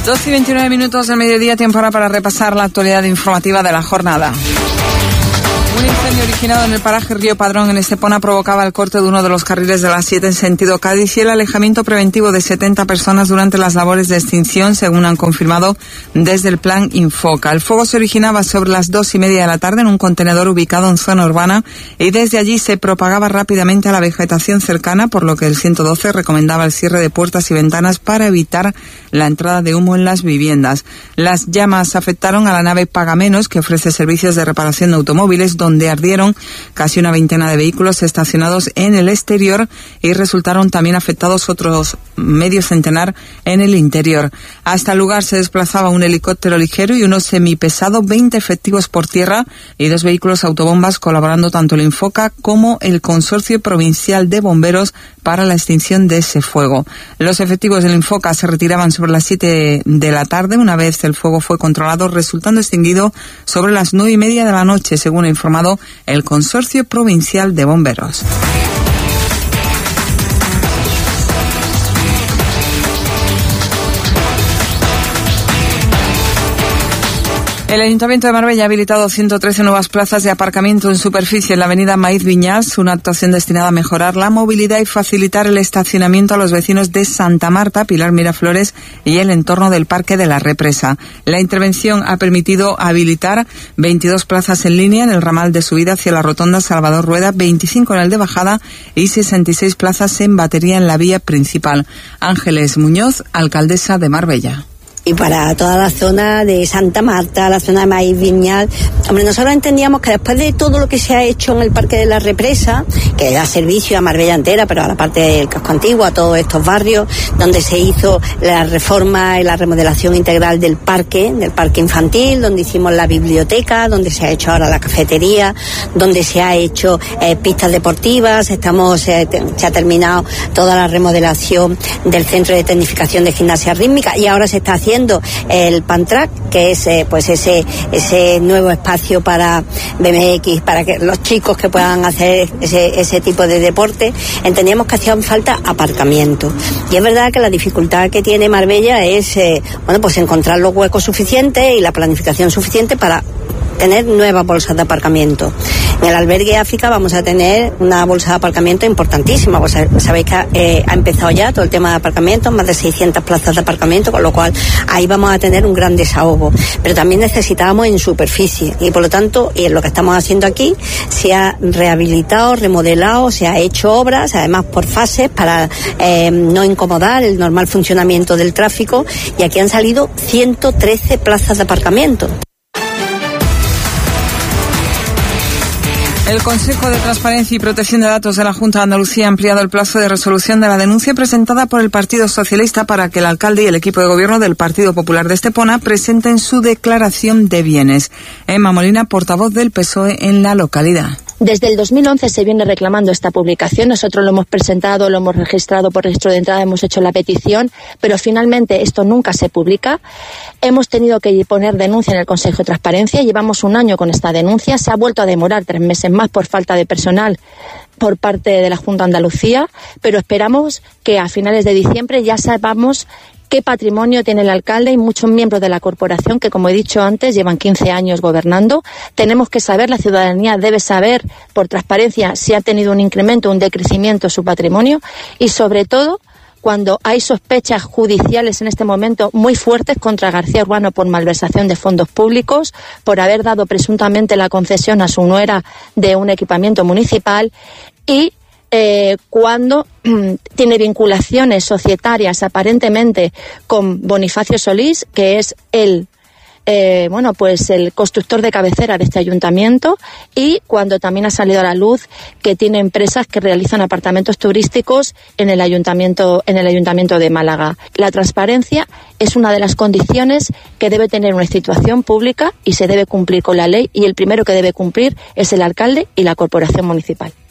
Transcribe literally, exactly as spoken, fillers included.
doce y veintinueve minutos del mediodía, tiempo ahora para repasar la actualidad informativa de la jornada. Un incendio originado en el paraje Río Padrón, en Estepona, provocaba el corte de uno de los carriles de la siete en sentido Cádiz y el alejamiento preventivo de setenta personas durante las labores de extinción, según han confirmado desde el plan Infoca. El fuego se originaba sobre las dos y media de la tarde en un contenedor ubicado en zona urbana y desde allí se propagaba rápidamente a la vegetación cercana, por lo que el ciento doce recomendaba el cierre de puertas y ventanas para evitar la entrada de humo en las viviendas. Las llamas afectaron a la nave Pagamenos, que ofrece servicios de reparación de automóviles, donde ardieron casi una veintena de vehículos estacionados en el exterior y resultaron también afectados otros medio centenar en el interior. Hasta el lugar se desplazaba un helicóptero ligero y uno semipesado, veinte efectivos por tierra y dos vehículos autobombas, colaborando tanto el Infoca como el Consorcio Provincial de Bomberos para la extinción de ese fuego. Los efectivos del Infoca se retiraban sobre las siete de la tarde, una vez el fuego fue controlado, resultando extinguido sobre las nueve y media de la noche, según ha informado el Consorcio Provincial de Bomberos. El Ayuntamiento de Marbella ha habilitado ciento trece nuevas plazas de aparcamiento en superficie en la avenida Maíz Viñals, una actuación destinada a mejorar la movilidad y facilitar el estacionamiento a los vecinos de Santa Marta, Pilar Miraflores y el entorno del Parque de la Represa. La intervención ha permitido habilitar veintidós plazas en línea en el ramal de subida hacia la rotonda Salvador Rueda, veinticinco en el de bajada y sesenta y seis plazas en batería en la vía principal. Ángeles Muñoz, alcaldesa de Marbella. Y para toda la zona de Santa Marta, la zona de Maíz Viñal, hombre, nosotros entendíamos que después de todo lo que se ha hecho en el Parque de la Represa, que da servicio a Marbella entera, pero a la parte del casco antiguo, a todos estos barrios, donde se hizo la reforma y la remodelación integral del parque, del parque infantil, donde hicimos la biblioteca, donde se ha hecho ahora la cafetería, donde se ha hecho eh, pistas deportivas, estamos eh, te, se ha terminado toda la remodelación del Centro de Tecnificación de Gimnasia Rítmica y ahora se está haciendo el Pantrack, que es eh, pues ese ese nuevo espacio para B M X, para que los chicos que puedan hacer ese ese tipo de deporte. Entendíamos que hacían falta aparcamiento y es verdad que la dificultad que tiene Marbella es eh, bueno pues encontrar los huecos suficientes y la planificación suficiente para tener nuevas bolsas de aparcamiento. En el albergue África vamos a tener una bolsa de aparcamiento importantísima, pues sabéis que eh, ha empezado ya todo el tema de aparcamiento, más de seiscientas plazas de aparcamiento, con lo cual ahí vamos a tener un gran desahogo, pero también necesitábamos en superficie y por lo tanto, y en lo que estamos haciendo aquí, se ha rehabilitado, remodelado, se ha hecho obras, además por fases, para eh, no incomodar el normal funcionamiento del tráfico, y aquí han salido ciento trece plazas de aparcamiento. El Consejo de Transparencia y Protección de Datos de la Junta de Andalucía ha ampliado el plazo de resolución de la denuncia presentada por el Partido Socialista para que el alcalde y el equipo de gobierno del Partido Popular de Estepona presenten su declaración de bienes. Emma Molina, portavoz del P S O E en la localidad. Desde el dos mil once se viene reclamando esta publicación. Nosotros lo hemos presentado, lo hemos registrado por registro de entrada, hemos hecho la petición, pero finalmente esto nunca se publica. Hemos tenido que poner denuncia en el Consejo de Transparencia. Llevamos un año con esta denuncia. Se ha vuelto a demorar tres meses más por falta de personal por parte de la Junta de Andalucía, pero esperamos que a finales de diciembre ya sepamos qué patrimonio tiene el alcalde y muchos miembros de la corporación que, como he dicho antes, llevan quince años gobernando. Tenemos que saber, la ciudadanía debe saber por transparencia si ha tenido un incremento, un decrecimiento su patrimonio y, sobre todo, cuando hay sospechas judiciales en este momento muy fuertes contra García Urbano por malversación de fondos públicos, por haber dado presuntamente la concesión a su nuera de un equipamiento municipal y Eh, cuando mm, tiene vinculaciones societarias aparentemente con Bonifacio Solís, que es el eh, bueno pues el constructor de cabecera de este ayuntamiento, y cuando también ha salido a la luz que tiene empresas que realizan apartamentos turísticos en el ayuntamiento en el ayuntamiento de Málaga. La transparencia es una de las condiciones que debe tener una institución pública y se debe cumplir con la ley, y el primero que debe cumplir es el alcalde y la corporación municipal.